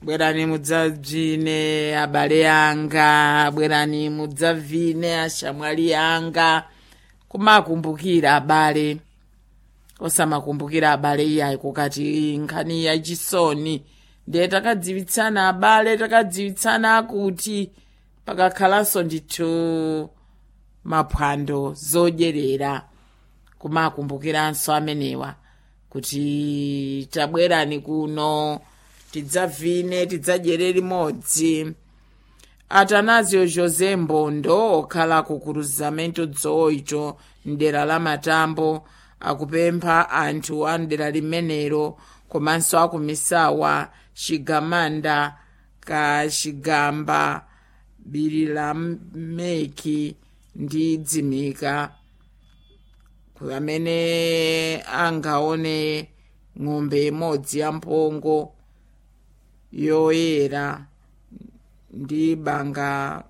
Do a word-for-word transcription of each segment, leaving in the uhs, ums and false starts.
bwerani mudzavine abale anga, bwerani mudzavine ashamwali anga. Kumakumbukira abale, osamakumbukira abale iyayi kukati nkhani ya chisoni. Ndiye takadziwitsana abale, takadziwitsana kuti pakakhalanso ndithu maphwando zodyerera. Kumakumbukiranso amenewa kuti tabwerani kuno tidzavine tidzadyere limodzi. Atanasio José Mbondo okhala ku cruzamento dzoito mdera la Matambo akupempha anthu a mdera limenelo komanso akumisawa Chigamanda ka Chigamba Birilameki ndi Dzimika amene angaone ng'ombe imodzi ya mphongo yoyera ndi banga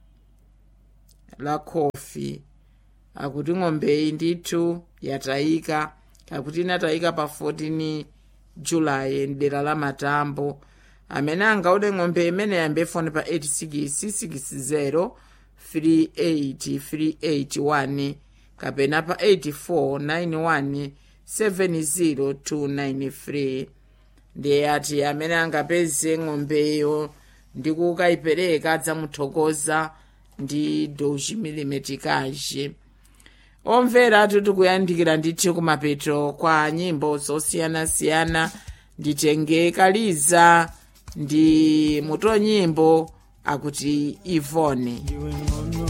la khofi. Akuti ng'ombeyi ndithu yatayika, akuti inatayika pa fourteen July mdera la Matambo. Amene angaone ng'ombe imene yambe foni pa eight six six zero three eight three eight one kapena pa eight four nine one seven zero two nine three. Ndiye ati amene angapeze ng'ombeyo ndi kukayipereka adzamuthokoza ndi doji milimetikaji. Omvera tuti kuyandikira ndithu kumapeto kwa nyimbo zosiyanasiyana. Nditenge Kaliza ndi muto nyimbo akuti Ivone.